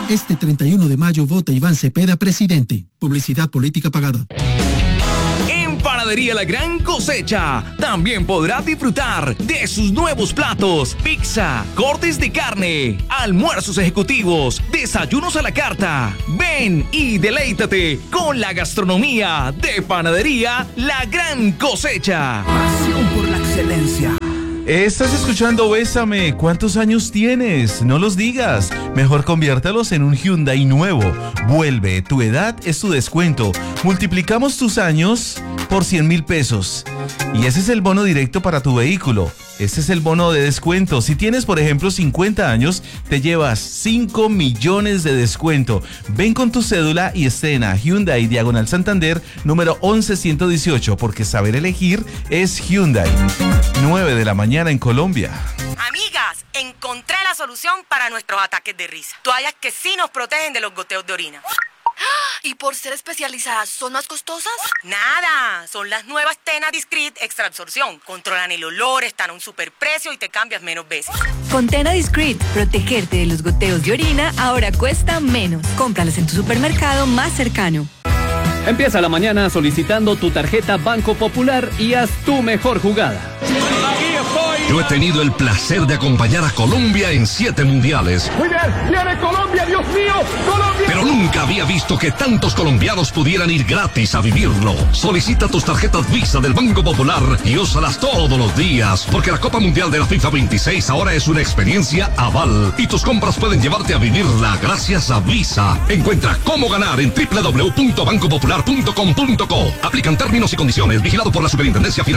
Este 31 de mayo vota Iván Cepeda presidente. Publicidad política pagada. En Panadería La Gran Cosecha también podrás disfrutar de sus nuevos platos: pizza, cortes de carne, almuerzos ejecutivos, desayunos a la carta. Ven y deleítate con la gastronomía de Panadería La Gran Cosecha. Pasión por la excelencia. Estás escuchando Bésame. ¿Cuántos años tienes? No los digas. Mejor conviértalos en un Hyundai nuevo. Vuelve, tu edad es tu descuento. Multiplicamos tus años por 100,000 pesos. Y ese es el bono directo para tu vehículo. Este es el bono de descuento. Si tienes, por ejemplo, 50 años, te llevas 5 millones de descuento. Ven con tu cédula y estrena Hyundai Diagonal Santander, número 11118, porque saber elegir es Hyundai. 9 de la mañana en Colombia. Amigas, encontré la solución para nuestros ataques de risa. Toallas que sí nos protegen de los goteos de orina. ¿Y por ser especializadas son más costosas? Nada, son las nuevas Tena Discreet Extra Absorción. Controlan el olor, están a un superprecio y te cambias menos veces. Con Tena Discreet, protegerte de los goteos de orina ahora cuesta menos. Cómpralas en tu supermercado más cercano. Empieza la mañana solicitando tu tarjeta Banco Popular y haz tu mejor jugada. Yo he tenido el placer de acompañar a Colombia en 7 mundiales. Muy bien, viene Colombia, Dios mío, Colombia. Pero nunca había visto que tantos colombianos pudieran ir gratis a vivirlo. Solicita tus tarjetas Visa del Banco Popular y úsalas todos los días, porque la Copa Mundial de la FIFA 26 ahora es una experiencia aval y tus compras pueden llevarte a vivirla gracias a Visa. Encuentra cómo ganar en www.bancopopular.com.co. Aplican términos y condiciones. Vigilado por la Superintendencia Financiera.